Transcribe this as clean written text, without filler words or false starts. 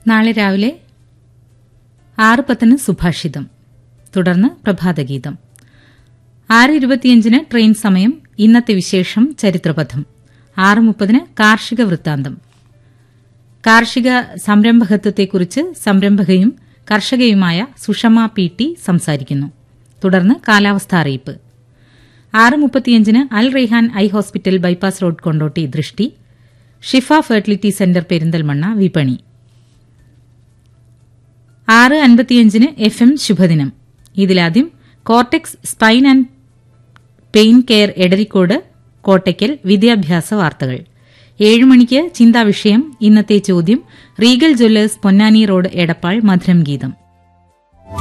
നാളെ രാവിലെ 6:10 സുഭാഷിതം, തുടർന്ന് പ്രഭാതഗീതം. 6:25 ട്രെയിൻ സമയം, ഇന്നത്തെ വിശേഷം, ചരിത്രപഥം. 6:30 കാർഷിക വൃത്താന്തം. കാർഷിക സംരംഭകത്വത്തെക്കുറിച്ച് സംരംഭകയും കർഷകയുമായ സുഷമ PT സംസാരിക്കുന്നു. തുടർന്ന് കാലാവസ്ഥാ അറിയിപ്പ്. 6:35 അൽ Raihan eye hospital, bypass road, Kondotty ദൃഷ്ടി. ഷിഫ ഫെർട്ടിലിറ്റി സെന്റർ, പെരിന്തൽമണ്ണ വിപണി. 6:55 FM ശുഭദിനം. ഇതിലാദ്യം cortex spine and pain care Edarikode Kottakkal വിദ്യാഭ്യാസ വാർത്തകൾ. 7 മണിക്ക് ചിന്താവിഷയം, ഇന്നത്തെ ചോദ്യം, Regal Jewellers Ponnani road Edappal മധുരം ഗീതം.